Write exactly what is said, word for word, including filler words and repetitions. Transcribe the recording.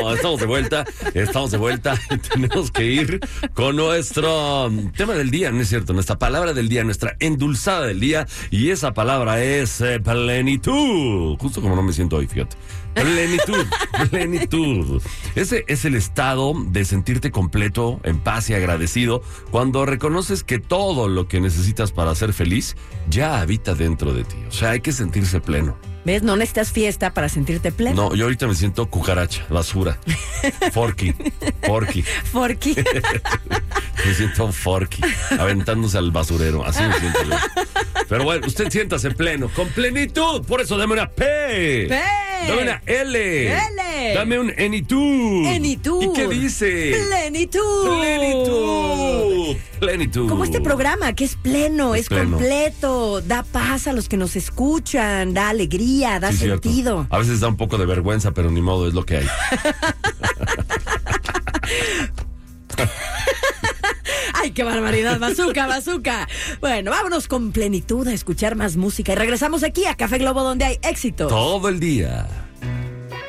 No, estamos de vuelta, estamos de vuelta y tenemos que ir con nuestro tema del día, ¿no es cierto? Nuestra palabra del día, nuestra endulzada del día, y esa palabra es eh, plenitud. Justo como no me siento hoy, fíjate. Plenitud, plenitud. Ese es el estado de sentirte completo, en paz y agradecido cuando reconoces que todo lo que necesitas para ser feliz ya habita dentro de ti. O sea, hay que sentirse pleno. ¿Ves? No necesitas fiesta para sentirte pleno. No, yo ahorita me siento cucaracha, basura. Forky, forky. Forky. Me siento forky, aventándose al basurero. Así me siento yo. Pero bueno, usted siéntase pleno, con plenitud. Por eso dame una P. P. Dame una L. L. Dame un enitud. Enitud. ¿Y qué dice? Plenitud. Plenitud. Plenitud. Como este programa, que es pleno, es, Es pleno. completo, da paz a los que nos escuchan, da alegría, da Sí, sentido. cierto. A veces da un poco de vergüenza, pero ni modo, es lo que hay. ¡Ay, qué barbaridad! ¡Bazooka, bazooka! Bueno, vámonos con plenitud a escuchar más música. Y regresamos aquí a Café Globo, donde hay éxito. Todo el día.